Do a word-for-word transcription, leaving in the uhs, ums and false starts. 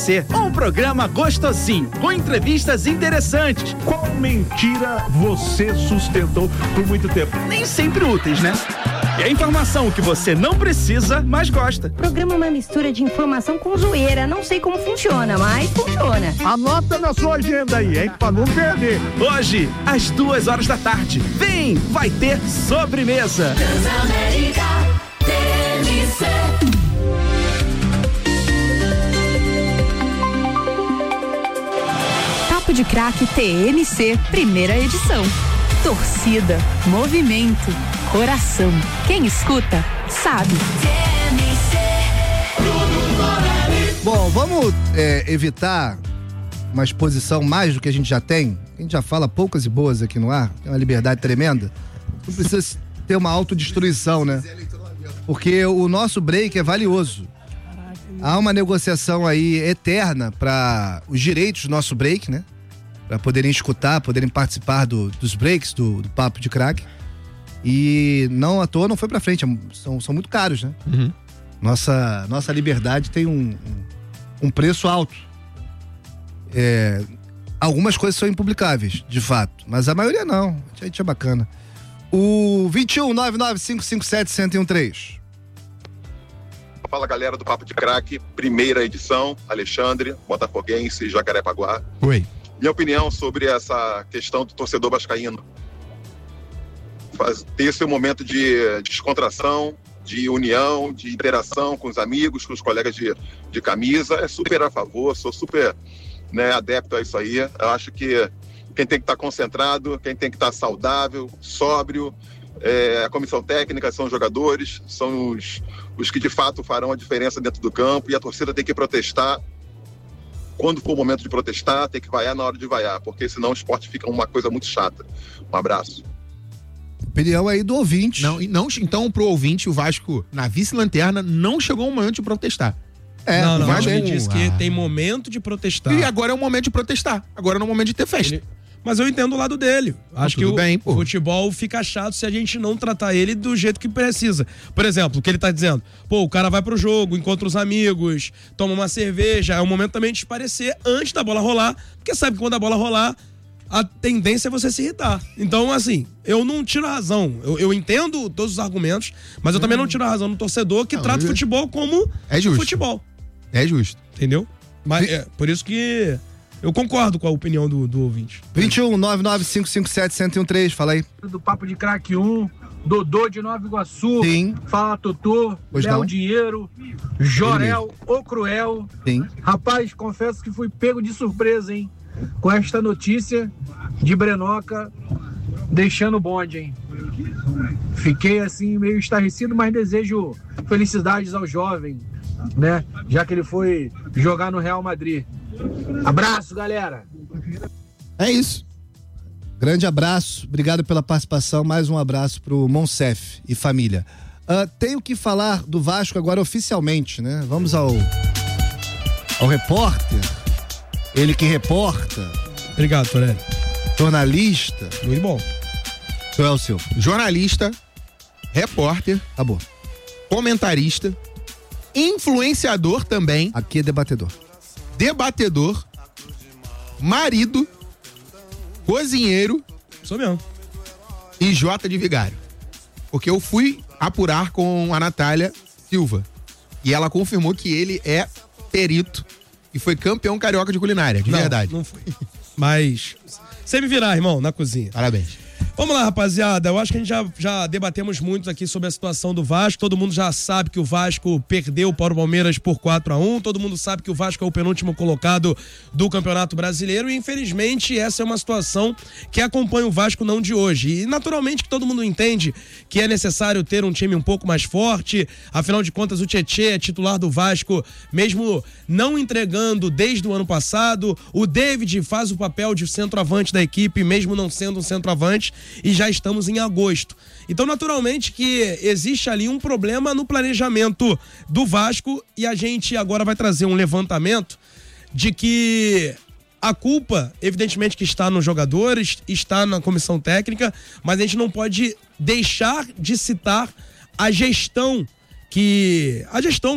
Um programa gostosinho, com entrevistas interessantes. Qual mentira você sustentou por muito tempo? Nem sempre úteis, né? E a informação que você não precisa, mas gosta. O programa é uma mistura de informação com zoeira. Não sei como funciona, mas funciona. Anota na sua agenda aí, hein? Pra não perder. Hoje, às duas horas da tarde. Vem, vai ter sobremesa. Transamérica T N C. Papo de Craque T N C, primeira edição. Torcida, movimento, coração. Quem escuta, sabe. Bom, vamos é, evitar uma exposição mais do que a gente já tem. A gente já fala poucas e boas aqui no ar, tem uma liberdade tremenda. Não precisa ter uma autodestruição, né? Porque o nosso break é valioso. Há uma negociação aí eterna para os direitos do nosso break, né? Para poderem escutar, poderem participar do, dos breaks do, do Papo de Craque. E não à toa não foi pra frente, são, são muito caros, né? Uhum. Nossa, nossa liberdade tem um, um, um preço alto. É, algumas coisas são impublicáveis, de fato, mas a maioria não. A gente é bacana. O vinte e um, nove nove cinco cinco sete, um zero um três. Fala, galera do Papo de Craque, primeira edição, Alexandre, botafoguense, Jacarepaguá. Oi. Minha opinião sobre essa questão do torcedor vascaíno. Faz, ter esse momento de descontração, de união, de interação com os amigos, com os colegas de, de camisa, é super a favor, sou super, né, adepto a isso aí. Eu acho que quem tem que estar concentrado, quem tem que estar saudável, sóbrio, é, a comissão técnica, são os jogadores, são os, os que de fato farão a diferença dentro do campo, e a torcida tem que protestar quando for o momento de protestar, tem que vaiar na hora de vaiar, porque senão o esporte fica uma coisa muito chata. Um abraço. Opinião aí do ouvinte. Não, não, então, pro ouvinte, o Vasco, na vice-lanterna, não chegou o momento de protestar. É, não, não, o Vasco, ele disse que ah. tem momento de protestar. E agora é o momento de protestar. Agora é o momento de ter festa. Ele... Mas eu entendo o lado dele. Acho que o bem, pô. futebol fica chato se a gente não tratar ele do jeito que precisa. Por exemplo, o que ele tá dizendo. Pô, o cara vai pro jogo, encontra os amigos, toma uma cerveja. É o momento também de esparecer antes da bola rolar. Porque sabe que quando a bola rolar, a tendência é você se irritar. Então, assim, eu não tiro a razão. Eu, eu entendo todos os argumentos, mas eu também não tiro a razão do torcedor que não, trata o eu... futebol como é justo. futebol. É justo. Entendeu? Mas é por isso que eu concordo com a opinião do, do ouvinte. vinte e um, nove nove cinco cinco sete, um zero um três, fala aí. Do Papo de Craque um, Dodô de Nova Iguaçu. Sim. Fala, Totô. Pois Léo não. Dinheiro. Jorel, o Cruel. Sim. Rapaz, confesso que fui pego de surpresa, hein? Com esta notícia de Brenoca deixando o bonde, hein? Fiquei assim meio estarrecido, mas desejo felicidades ao jovem, né? Já que ele foi jogar no Real Madrid. Abraço, galera! É isso. Grande abraço, obrigado pela participação. Mais um abraço pro Monsef e família. Uh, tenho que falar do Vasco agora oficialmente, né? Vamos ao ao repórter. Ele que reporta. Obrigado, Torelli. Jornalista. Muito bom. Qual é o seu? Jornalista, repórter, Acabou. comentarista, influenciador também, Aqui é debatedor. debatedor, marido, cozinheiro Sou mesmo. e Jota de Vigário. Porque eu fui apurar com a Natália Silva e ela confirmou que ele é perito e foi campeão carioca de culinária, de não, verdade. Não foi. Mas você me virar, irmão, na cozinha. Parabéns. Vamos lá, rapaziada. Eu acho que a gente já, já debatemos muito aqui sobre a situação do Vasco. Todo mundo já sabe que o Vasco perdeu para o Palmeiras por quatro a um. Todo mundo sabe que o Vasco é o penúltimo colocado do Campeonato Brasileiro. E, infelizmente, essa é uma situação que acompanha o Vasco não de hoje. E, naturalmente, que todo mundo entende que é necessário ter um time um pouco mais forte. Afinal de contas, o Tietê é titular do Vasco, mesmo não entregando desde o ano passado. O David faz o papel de centroavante da equipe, mesmo não sendo um centroavante. E já estamos em agosto. Então, naturalmente que existe ali um problema no planejamento do Vasco e a gente agora vai trazer um levantamento de que a culpa, evidentemente, que está nos jogadores, está na comissão técnica, mas a gente não pode deixar de citar a gestão que... a gestão